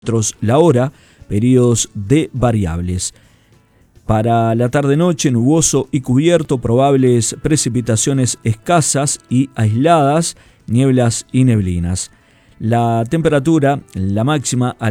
la hora, periodos de variables. Para la tarde-noche, nuboso y cubierto, probables precipitaciones escasas y aisladas, nieblas y neblinas. La temperatura, la máxima